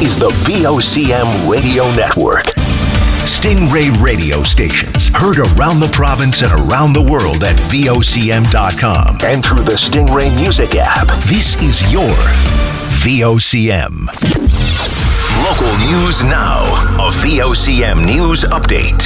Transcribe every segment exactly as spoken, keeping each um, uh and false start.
is the V O C M Radio Network. Stingray radio stations heard around the province and around the world at V O C M dot com and through the Stingray Music app. This is your V O C M. Local news now. A V O C M News Update.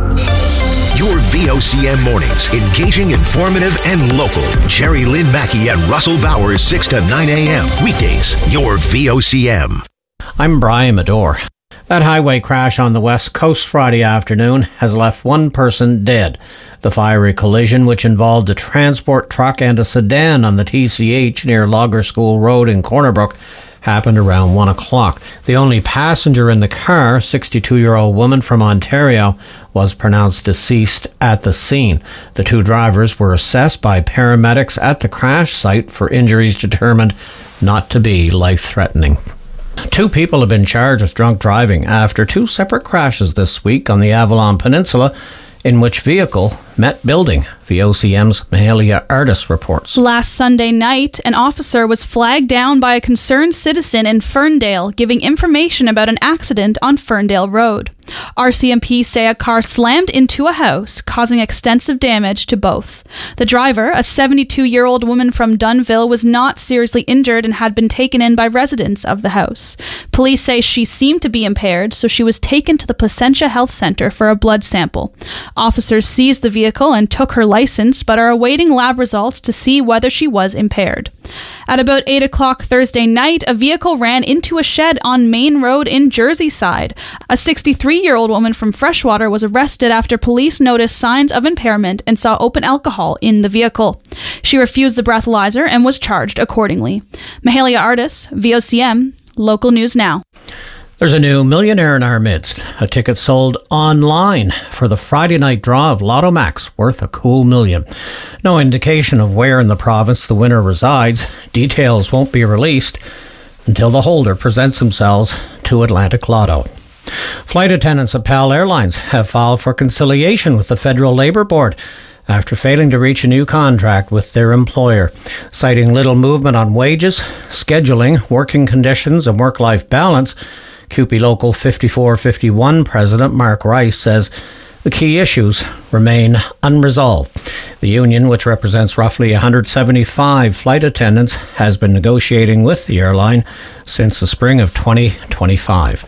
Your V O C M mornings, engaging, informative, and local. Jerry Lynn Mackey and Russell Bowers, six to nine a.m. Weekdays, your V O C M. I'm Brian Medore. That highway crash on the West Coast Friday afternoon has left one person dead. The fiery collision, which involved a transport truck and a sedan on the T C H near Logger School Road in Corner Brook, happened around one o'clock. The only passenger in the car, sixty-two-year-old woman from Ontario, was pronounced deceased at the scene. The two drivers were assessed by paramedics at the crash site for injuries determined not to be life-threatening. Two people have been charged with drunk driving after two separate crashes this week on the Avalon Peninsula, in which vehicle met building. V O C M's Mahalia Artis reports. Last Sunday night, an officer was flagged down by a concerned citizen in Ferndale, giving information about an accident on Ferndale Road. R C M P say a car slammed into a house, causing extensive damage to both. The driver, a seventy-two-year-old woman from Dunnville, was not seriously injured and had been taken in by residents of the house. Police say she seemed to be impaired, so she was taken to the Placentia Health Centre for a blood sample. Officers seized the vehicle and took her license, but are awaiting lab results to see whether she was impaired. At about eight o'clock Thursday night, a vehicle ran into a shed on Main Road in Jerseyside. A sixty-three-year-old woman from Freshwater was arrested after police noticed signs of impairment and saw open alcohol in the vehicle. She refused the breathalyzer and was charged accordingly. Mahalia Artis, V O C M, Local News Now. There's a new millionaire in our midst. A ticket sold online for the Friday night draw of Lotto Max, worth a cool million. No indication of where in the province the winner resides. Details won't be released until the holder presents themselves to Atlantic Lotto. Flight attendants at PAL Airlines have filed for conciliation with the Federal Labour Board after failing to reach a new contract with their employer. Citing little movement on wages, scheduling, working conditions and work-life balance, C U P E Local fifty-four fifty-one President Mark Rice says the key issues remain unresolved. The union, which represents roughly one hundred seventy-five flight attendants, has been negotiating with the airline since the spring of twenty twenty-five.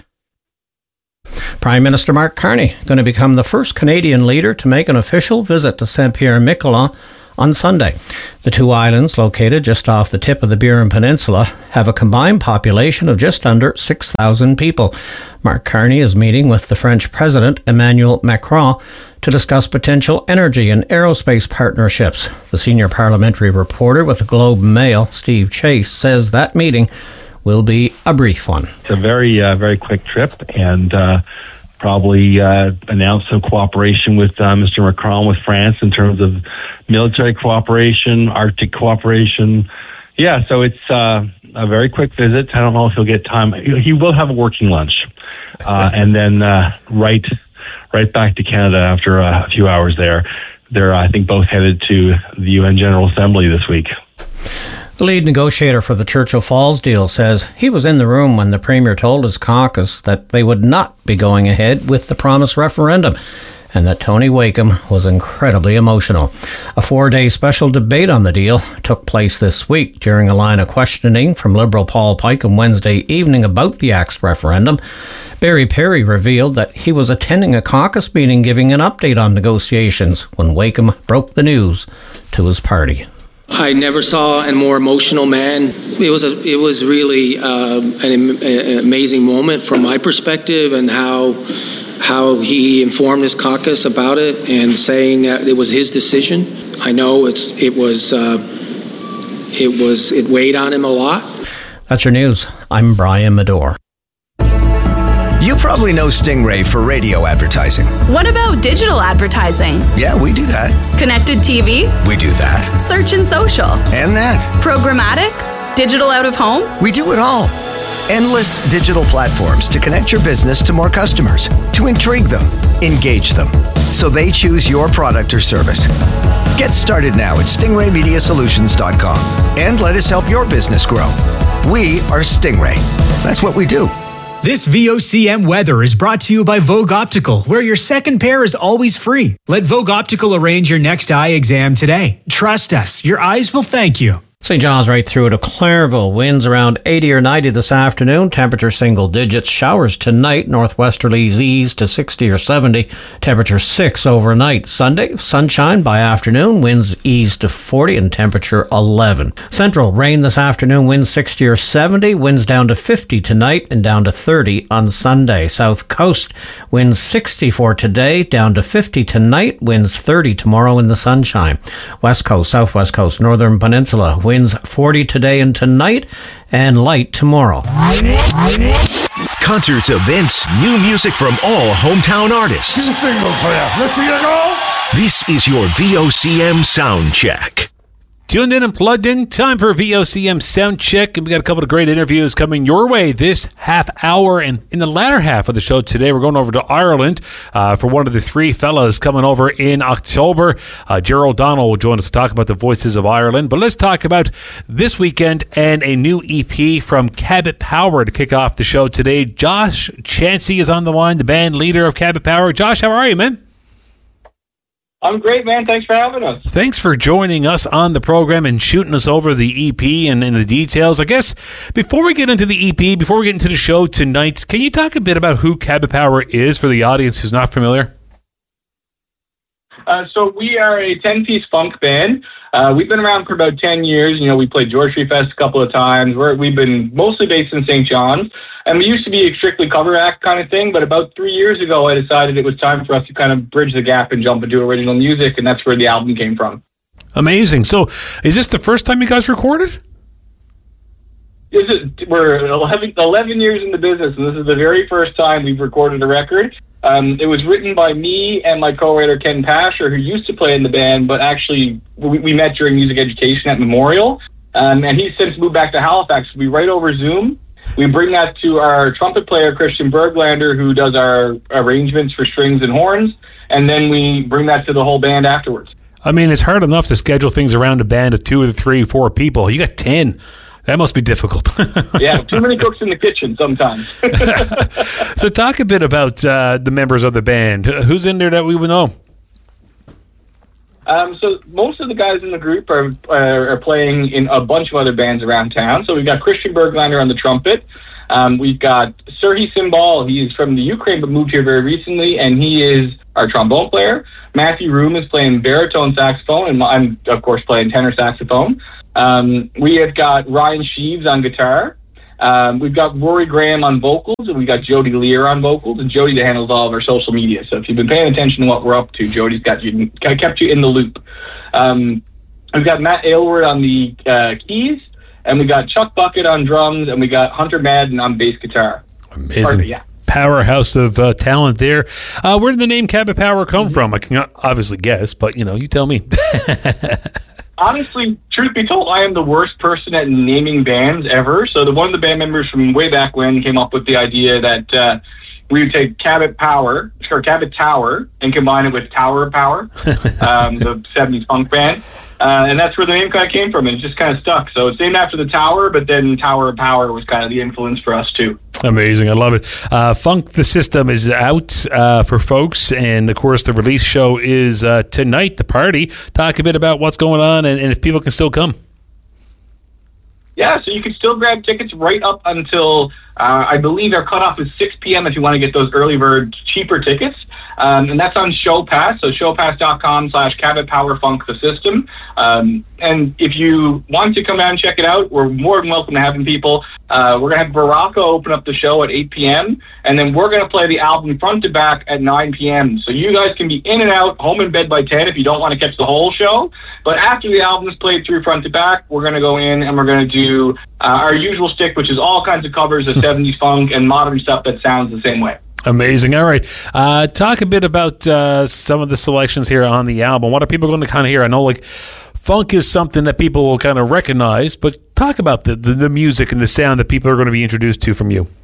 Prime Minister Mark Carney going to become the first Canadian leader to make an official visit to Saint-Pierre-Miquelon on Sunday. The two islands, located just off the tip of the Burin Peninsula, have a combined population of just under six thousand people. Mark Carney is meeting with the French President Emmanuel Macron to discuss potential energy and aerospace partnerships. The senior parliamentary reporter with the Globe and Mail, Steve Chase, says that meeting will be a brief one. It's a very, uh, very quick trip, and uh, probably uh, announce some cooperation with uh, Mister Macron with France in terms of military cooperation, Arctic cooperation. Yeah, so it's uh, a very quick visit. I don't know if he'll get time. He will have a working lunch, uh, and then uh, right, right back to Canada after a few hours there. They're, I think, both headed to the U N General Assembly this week. The lead negotiator for the Churchill Falls deal says he was in the room when the Premier told his caucus that they would not be going ahead with the promised referendum, and that Tony Wakeham was incredibly emotional. A four-day special debate on the deal took place this week during a line of questioning from Liberal Paul Pike on Wednesday evening about the Act's referendum. Barry Perry revealed that he was attending a caucus meeting giving an update on negotiations when Wakeham broke the news to his party. I never saw a more emotional man. It was a, it was really uh, an, an amazing moment from my perspective, and how how he informed his caucus about it and saying that it was his decision. I know it's it was uh, it was it weighed on him a lot. That's your news. I'm Brian Medore. You probably know Stingray for radio advertising. What about digital advertising? Yeah, we do that. Connected T V? We do that. Search and social? And that. Programmatic? Digital out of home? We do it all. Endless digital platforms to connect your business to more customers, to intrigue them, engage them, so they choose your product or service. Get started now at stingray media solutions dot com and let us help your business grow. We are Stingray. That's what we do. This V O C M weather is brought to you by Vogue Optical, where your second pair is always free. Let Vogue Optical arrange your next eye exam today. Trust us, your eyes will thank you. Saint John's right through to Clairville. Winds around eighty or ninety this afternoon. Temperature single digits. Showers tonight. Northwesterlies ease to sixty or seventy. Temperature six overnight. Sunday, sunshine by afternoon. Winds ease to forty and temperature eleven. Central, rain this afternoon. Winds sixty or seventy. Winds down to fifty tonight and down to thirty on Sunday. South Coast, winds sixty for today. Down to fifty tonight. Winds thirty tomorrow in the sunshine. West Coast, Southwest Coast, Northern Peninsula. Winds forty today and tonight, and light tomorrow. Concerts, events, new music from all hometown artists. Two singles for you. Let's see you go. This is your V O C M Sound Check. Tuned in and plugged in, time for V O C M Sound Check, and we got a couple of great interviews coming your way this half hour. And in the latter half of the show today, we're going over to Ireland uh, for one of the three fellas coming over in October. Uh, Gerald O'Donnell will join us to talk about the Voices of Ireland. But let's talk about this weekend and a new E P from Cabot Power to kick off the show today. Josh Chancey is on the line, the band leader of Cabot Power. Josh, how are you, man? I'm great, man. Thanks for having us. Thanks for joining us on the program and shooting us over the E P and, and the details. I guess before we get into the E P, before we get into the show tonight, can you talk a bit about who Cabot Power is for the audience who's not familiar? Uh, so we are a ten-piece funk band. Uh, we've been around for about ten years. You know, we played George Street Fest a couple of times. We're, we've been mostly based in Saint John's. And we used to be a strictly cover act kind of thing, but about three years ago, I decided it was time for us to kind of bridge the gap and jump into original music, and that's where the album came from. Amazing. So is this the first time you guys recorded? Is it, we're eleven, eleven years in the business, and this is the very first time we've recorded a record. Um, it was written by me and my co-writer Ken Pasher, who used to play in the band, but actually we, we met during music education at Memorial, um, and he's since moved back to Halifax. We write over Zoom. We bring that to our trumpet player, Christian Berglander, who does our arrangements for strings and horns, and then we bring that to the whole band afterwards. I mean, it's hard enough to schedule things around a band of two or three, four people. You got ten. That must be difficult. Yeah, too many cooks in the kitchen sometimes. So talk a bit about uh, the members of the band. Who's in there that we would know? Um, so most of the guys in the group are, are are playing in a bunch of other bands around town. So we've got Christian Berglander on the trumpet. Um, we've got Serhiy Cymbal. He's from the Ukraine but moved here very recently, and he is our trombone player. Matthew Room is playing baritone saxophone, and I'm, of course, playing tenor saxophone. Um, we have got Ryan Sheaves on guitar. Um, we've got Rory Graham on vocals, and we've got Jody Lear on vocals, and Jody that handles all of our social media. So if you've been paying attention to what we're up to, Jody's got you, kept you in the loop. Um, we've got Matt Aylward on the uh, keys, and we got Chuck Bucket on drums, and we got Hunter Madden on bass guitar. Amazing. Pardon, yeah. Powerhouse of uh, talent there. Uh, where did the name Cabot Power come from? I can obviously guess, but you know, you tell me. Honestly, truth be told, I am the worst person at naming bands ever. So the one of the band members from way back when came up with the idea that uh, we would take Cabot Power, or Cabot Tower, and combine it with Tower Power, um, the seventies funk band. Uh, and that's where the name kind of came from, and it just kind of stuck. So it's named after the tower, but then Tower of Power was kind of the influence for us, too. Amazing. I love it. Uh, Funk the System is out uh, for folks, and, of course, the release show is uh, tonight, the party. Talk a bit about what's going on and, and if people can still come. Yeah, so you can still grab tickets right up until, uh, I believe our cutoff is six p.m. if you want to get those early bird cheaper tickets. Um, and that's on ShowPass, so showpass.com slash Cabot Power Funk the System. Um, and if you want to come down and check it out, we're more than welcome to having people. Uh, we're going to have Baraka open up the show at eight p.m., and then we're going to play the album front to back at nine p.m. So you guys can be in and out, home in bed by ten if you don't want to catch the whole show. But after the album is played through front to back, we're going to go in and we're going to do uh, our usual stick, which is all kinds of covers of seventies funk and modern stuff that sounds the same way. Amazing. All right. Uh, talk a bit about uh, some of the selections here on the album. What are people going to kind of hear? I know, like, funk is something that people will kind of recognize, but talk about the, the, the music and the sound that people are going to be introduced to from you.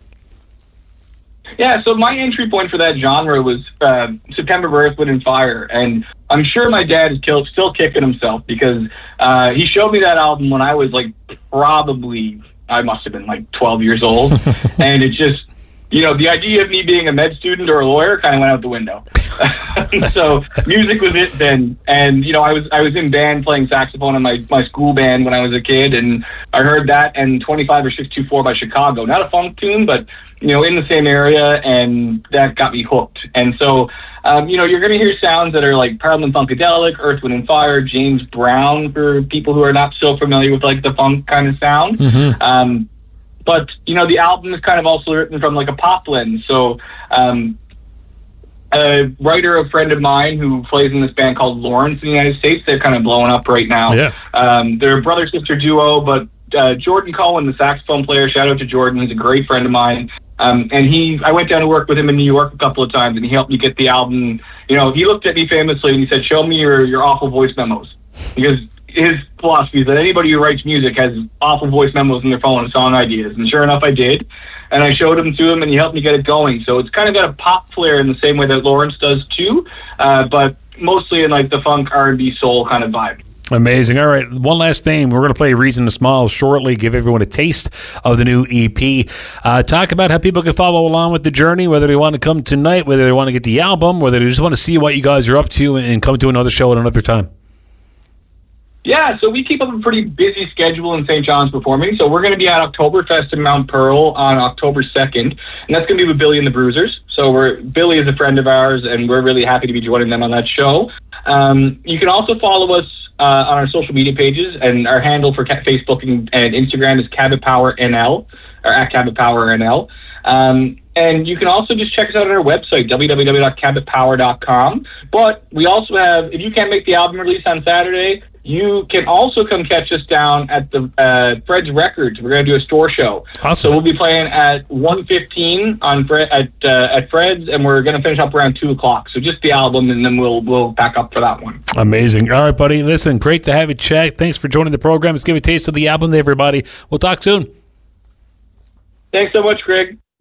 Yeah, so my entry point for that genre was uh, September of Earth, Wind and Fire, and I'm sure my dad is still, still kicking himself because uh, he showed me that album when I was, like, probably, I must have been, like, twelve years old, and it just... you know, the idea of me being a med student or a lawyer kind of went out the window. So music was it then. And, you know, I was I was in band playing saxophone in my, my school band when I was a kid, and I heard that and twenty-five or six two four by Chicago. Not a funk tune, but, you know, in the same area, and that got me hooked. And so, um, you know, you're going to hear sounds that are like Parliament Funkadelic, Earth, Wind and Fire, James Brown, for people who are not so familiar with like the funk kind of sound. Mm-hmm. Um, but, you know, the album is kind of also written from like a pop lens. So, um, a writer, a friend of mine who plays in this band called Lawrence in the United States, they're kind of blowing up right now. Yeah. Um, they're a brother-sister duo, but uh, Jordan Cohen, the saxophone player, shout out to Jordan, he's a great friend of mine. Um, and he, I went down to work with him in New York a couple of times, and he helped me get the album. You know, he looked at me famously and he said, "Show me your, your awful voice memos." Because his philosophy is that anybody who writes music has awful voice memos in their phone and song ideas. And sure enough, I did. And I showed him to him, and he helped me get it going. So it's kind of got a pop flair in the same way that Lawrence does too, uh, but mostly in like the funk, R and B, soul kind of vibe. Amazing. All right, one last thing. We're going to play Reason to Smile shortly, give everyone a taste of the new E P. Uh, talk about how people can follow along with the journey, whether they want to come tonight, whether they want to get the album, whether they just want to see what you guys are up to and come to another show at another time. Yeah, so we keep up a pretty busy schedule in Saint John's performing. So we're going to be at Oktoberfest in Mount Pearl on October second, and that's going to be with Billy and the Bruisers. So we're Billy is a friend of ours, and we're really happy to be joining them on that show. Um, you can also follow us uh, on our social media pages, and our handle for Facebook and, and Instagram is Cabot Power N L, or at Cabot Power N L. Um, and you can also just check us out on our website, w w w dot cabot power dot com. But we also have, if you can't make the album release on Saturday, you can also come catch us down at the uh, Fred's Records. We're going to do a store show. Awesome. So we'll be playing at one fifteen on Fre- at uh, at Fred's, and we're going to finish up around two o'clock. So just the album, and then we'll we'll back up for that one. Amazing. All right, buddy. Listen, great to have you check. Thanks for joining the program. Let's give a taste of the album to everybody. We'll talk soon. Thanks so much, Greg.